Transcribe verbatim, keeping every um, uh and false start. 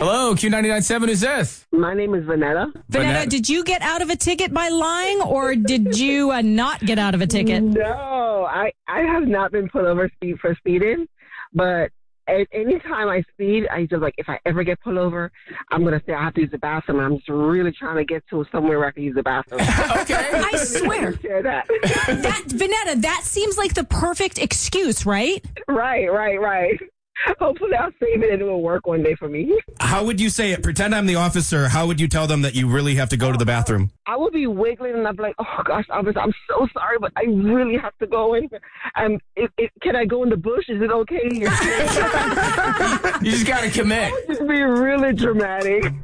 Hello, Q ninety-nine point seven. Who's this? My name is Vanetta. Vanetta, did you get out of a ticket by lying, or did you uh, not get out of a ticket? No, I, I have not been pulled over speed for speeding, but at any time I speed, I just like, if I ever get pulled over, I'm going to say I have to use the bathroom. I'm just really trying to get to somewhere where I can use the bathroom. Okay. I swear. Share that. that. Vanetta, that seems like the perfect excuse, right? Right, right, right. Hopefully I'll save it and it will work one day for me. How would you say it? Pretend I'm the officer. How would you tell them that you really have to go to the bathroom? I would be wiggling and I'd be like, oh gosh, officer, I'm so sorry, but I really have to go in. Um, it, it, can I go in the bush? Is it okay? You just got to commit. Just be really dramatic.